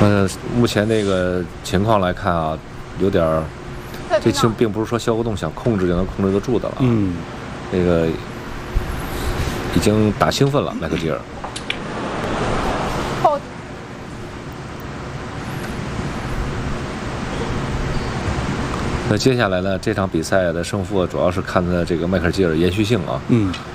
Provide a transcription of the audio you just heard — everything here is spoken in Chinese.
目前这个情况来看啊，有点儿，这并不是说肖国栋想控制就能控制得住的了。这个已经打兴奋了，迈克吉尔。那接下来呢，这场比赛的胜负主要是看的这个迈克吉尔延续性啊。